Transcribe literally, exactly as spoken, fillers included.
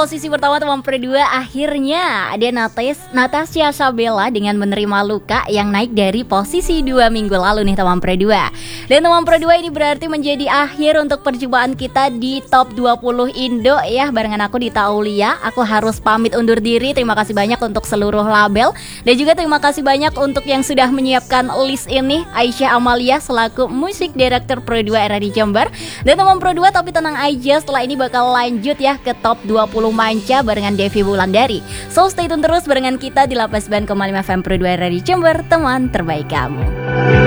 posisi pertama teman Pro dua akhirnya ada Natas, Natasha Sabella dengan Menerima Luka yang naik dari posisi dua minggu lalu nih teman Pro dua. Dan teman Pro dua ini berarti menjadi akhir untuk perjumpaan kita di Top dua puluh Indo ya. Barengan aku Dita Aulia. Aku harus pamit undur diri. Terima kasih banyak untuk seluruh label. Dan juga terima kasih banyak untuk yang sudah menyiapkan list ini, Aisyah Amalia selaku Musik Director Pro dua R R I Jember. Dan teman Pro dua tapi tenang aja, setelah ini bakal lanjut ya ke Top dua puluh Manca barengan Devi Wulandari. So stay tune terus barengan kita di delapan puluh sembilan koma lima F M Pro dua R R I Jember, teman terbaik kamu.